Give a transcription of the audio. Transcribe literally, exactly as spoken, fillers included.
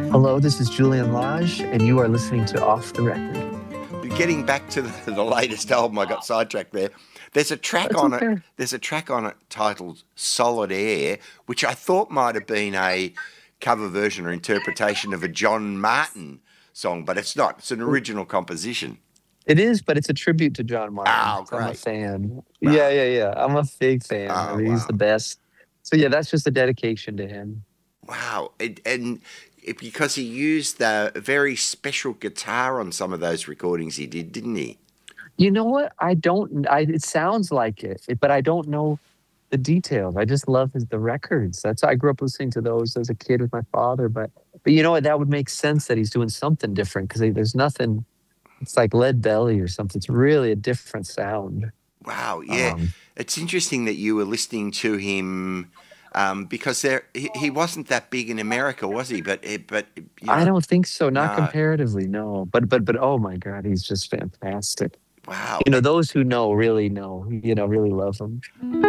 Hello, this is Julian Lage, and you are listening to Off the Record. Getting back to the, the latest album, I got sidetracked there. There's a track That's on it. okay. There's a track on it titled "Solid Air," which I thought might have been a cover version or interpretation of a John Martin song, but it's not. It's an original composition. It is, but it's a tribute to John Martin. Oh, So I'm a great! fan. Yeah, Wow! yeah, yeah. I'm a big fan. I Oh, mean, he's the wow! best. So yeah, that's just a dedication to him. Wow! And, and it, because he used a very special guitar on some of those recordings he did, didn't he? You know what? I don't. I it sounds like it, it- but I don't know the details. I just love his the records. That's I grew up listening to those as a kid with my father. But but you know what? That would make sense that he's doing something different because there's nothing. It's like Lead Belly or something. It's really a different sound. Wow, yeah. Um, It's interesting that you were listening to him um, because there he, he wasn't that big in America, was he? But eh, but you I know, don't think so. Not no. comparatively, no. But but but oh my God, he's just fantastic. Wow. You know, eh, those who know really know. You know, really love him.